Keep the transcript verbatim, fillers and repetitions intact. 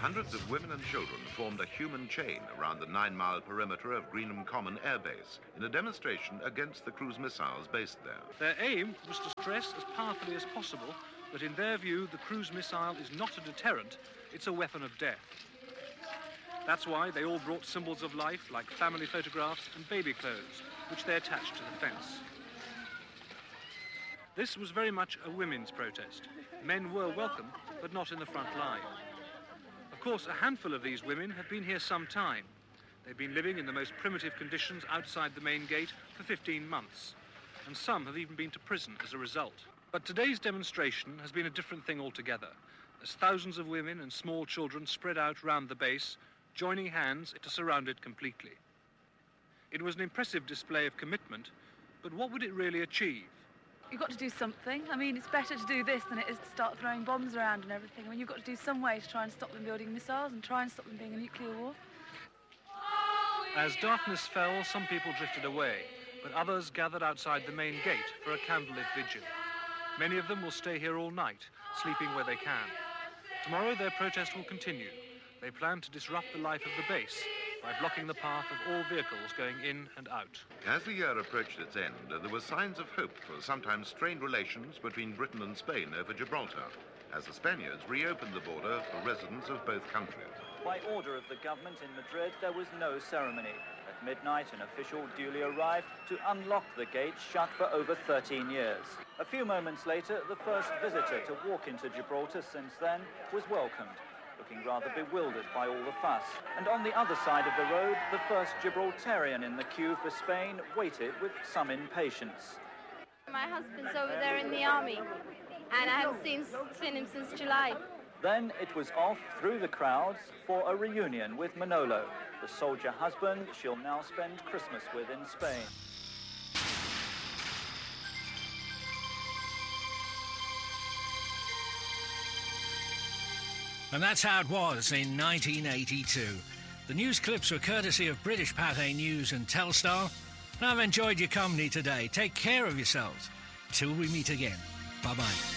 Hundreds of women and children formed a human chain around the nine-mile perimeter of Greenham Common Air Base in a demonstration against the cruise missiles based there. Their aim was to stress as powerfully as possible that in their view the cruise missile is not a deterrent, it's a weapon of death. That's why they all brought symbols of life like family photographs and baby clothes, which they attached to the fence. This was very much a women's protest. Men were welcome, but not in the front line. Of course, a handful of these women have been here some time. They've been living in the most primitive conditions outside the main gate for fifteen months, and some have even been to prison as a result. But today's demonstration has been a different thing altogether, as thousands of women and small children spread out round the base, joining hands to surround it completely. It was an impressive display of commitment, but what would it really achieve? You've got to do something. I mean, it's better to do this than it is to start throwing bombs around and everything. I mean, you've got to do some way to try and stop them building missiles and try and stop them being a nuclear war. As darkness fell, some people drifted away, but others gathered outside the main gate for a candlelit vigil. Many of them will stay here all night, sleeping where they can. Tomorrow their protest will continue. They plan to disrupt the life of the base by blocking the path of all vehicles going in and out. As the year approached its end, there were signs of hope for sometimes strained relations between Britain and Spain over Gibraltar, as the Spaniards reopened the border for residents of both countries. By order of the government in Madrid, there was no ceremony. At midnight, an official duly arrived to unlock the gate shut for over thirteen years. A few moments later, the first visitor to walk into Gibraltar since then was welcomed, looking rather bewildered by all the fuss. And on the other side of the road, the first Gibraltarian in the queue for Spain waited with some impatience. My husband's over there in the army, and I haven't seen, seen him since July. Then it was off through the crowds for a reunion with Manolo, the soldier husband she'll now spend Christmas with in Spain. And that's how it was in nineteen eighty-two. The news clips were courtesy of British Pathé News and Telstar. And I've enjoyed your company today. Take care of yourselves. Till we meet again. Bye-bye.